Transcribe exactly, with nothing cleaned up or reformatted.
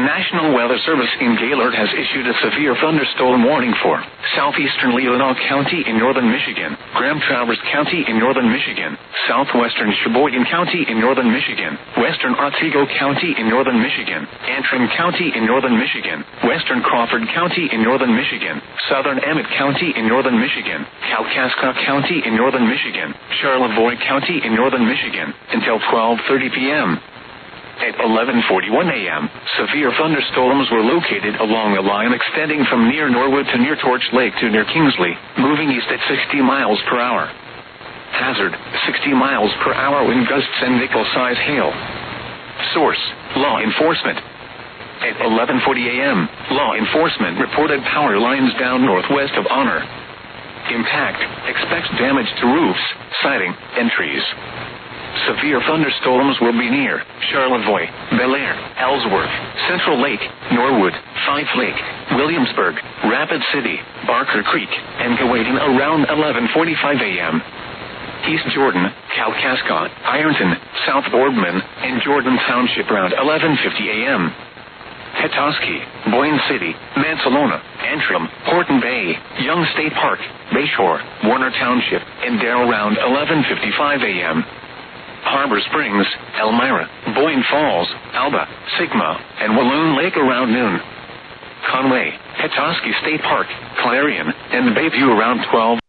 National Weather Service in Gaylord has issued a severe thunderstorm warning for southeastern Leelanau County in northern Michigan, Grand Traverse County in northern Michigan, southwestern Sheboygan County in northern Michigan, western Otsego County in northern Michigan, Antrim County in northern Michigan, western Crawford County in northern Michigan, southern Emmett County in northern Michigan, Kalkaska County in northern Michigan, Charlevoix County in northern Michigan, until twelve thirty p.m. At eleven forty-one a.m., severe thunderstorms were located along a line extending from near Norwood to near Torch Lake to near Kingsley, moving east at sixty miles per hour. Hazard, sixty miles per hour wind gusts and nickel-size hail. Source, law enforcement. At eleven forty a.m., law enforcement reported power lines down northwest of Honor. Impact, expects damage to roofs, siding, and trees. Severe thunderstorms will be near Charlevoix, Bellaire, Ellsworth, Central Lake, Norwood, Fife Lake, Williamsburg, Rapid City, Barker Creek, and Gawaden around eleven forty-five a.m. East Jordan, Kalkaska, Ironton, South Boardman, and Jordan Township around eleven fifty a.m. Petoskey, Boyne City, Mansalona, Antrim, Horton Bay, Young State Park, Bayshore, Warner Township, and Darrow around eleven fifty-five a.m. Harbor Springs, Elmira, Boyne Falls, Alba, Sigma, and Walloon Lake around noon. Conway, Petoskey State Park, Clarion, and Bayview around twelve.